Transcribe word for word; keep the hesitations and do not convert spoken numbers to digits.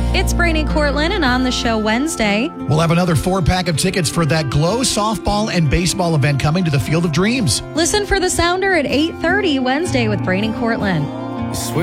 It's Brainy Cortland, and on the show Wednesday, we'll have another four-pack of tickets for that Glow softball and baseball event coming to the Field of Dreams. Listen for the Sounder at eight thirty Wednesday with Brainy Cortland.